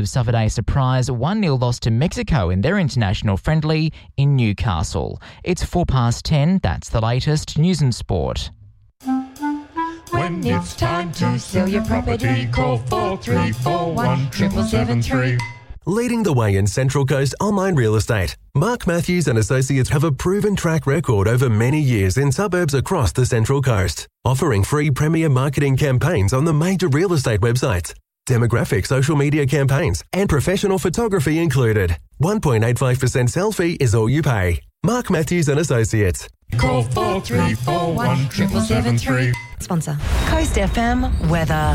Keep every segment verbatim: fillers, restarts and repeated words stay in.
suffered a surprise one nil loss to Mexico in their international friendly in Newcastle. It's four past ten. That's the latest news and sport. When it's time to sell your property, call four three four one, seven seven three. Leading the way in Central Coast online real estate, Mark Matthews and Associates have a proven track record over many years in suburbs across the Central Coast, offering free premier marketing campaigns on the major real estate websites, demographic social media campaigns, and professional photography included. one point eight five percent sell fee is all you pay. Mark Matthews and Associates. Call four three four one, seven seven three. Sponsor. Coast F M weather.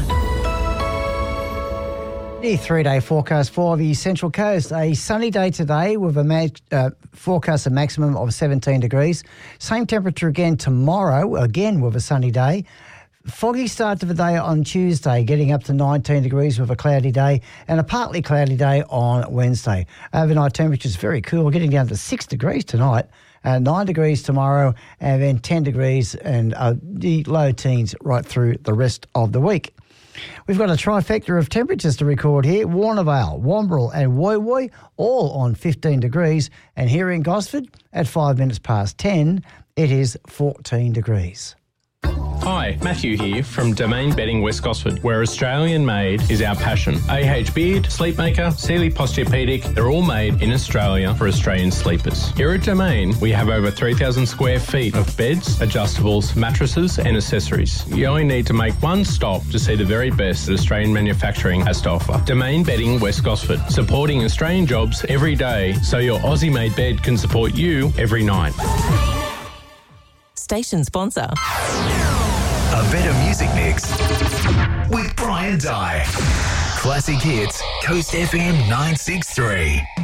The three-day forecast for the Central Coast. A sunny day today with a ma- uh, forecast a maximum of seventeen degrees. Same temperature again tomorrow, again with a sunny day. Foggy start to the day on Tuesday, getting up to nineteen degrees with a cloudy day, and a partly cloudy day on Wednesday. Overnight temperatures very cool, getting down to six degrees tonight, uh, nine degrees tomorrow, and then ten degrees and uh, the low teens right through the rest of the week. We've got a trifecta of temperatures to record here. Warnervale, Wamberal and Woy Woy all on fifteen degrees. And here in Gosford at five minutes past ten, it is fourteen degrees. Hi, Matthew here from Domain Bedding West Gosford, where Australian made is our passion. A H Beard, Sleepmaker, Sealy Posturepedic, they're all made in Australia for Australian sleepers. Here at Domain, we have over three thousand square feet of beds, adjustables, mattresses and accessories. You only need to make one stop to see the very best that Australian manufacturing has to offer. Domain Bedding West Gosford, supporting Australian jobs every day so your Aussie-made bed can support you every night. Station sponsor. A better music mix with Brian Dye. Classic hits, Coast F M nine six three.